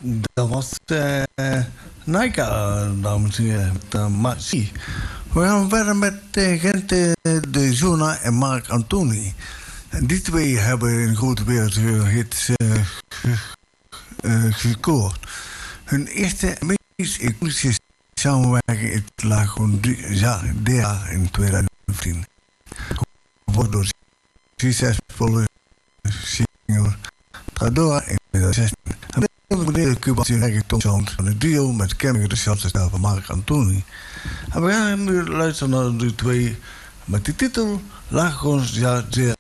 Dat was Naika, dames en heren, met Marci. We gaan verder met Gente de Zona en Marc Anthony. En die twee hebben een grote wereldhit gescoord. Hun eerste en meest iconische samenwerking is La Gondia in 2015. Gevolgd door succesvolle single Tradora in 2016. De Cubaanse reggaeton-sound van het duo met kenmerken dezelfde stijl van Marc Anthony. En we gaan nu luisteren naar de twee met de titel La Gondia.